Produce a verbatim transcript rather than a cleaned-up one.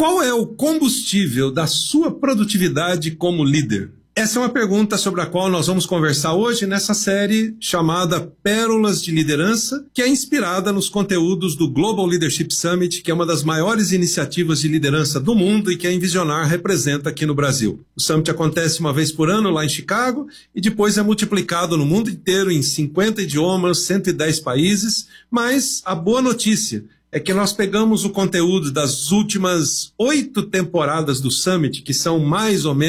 Qual é o combustível da sua produtividade como líder? Essa é uma pergunta sobre a qual nós vamos conversar hoje nessa série chamada Pérolas de Liderança, que é inspirada nos conteúdos do Global Leadership Summit, que é uma das maiores iniciativas de liderança do mundo e que a Envisionar representa aqui no Brasil. O Summit acontece uma vez por ano lá em Chicago e depois é multiplicado no mundo inteiro em cinquenta idiomas, cento e dez países, mas a boa notícia é que nós pegamos o conteúdo das últimas oito temporadas do Summit, que são mais ou menos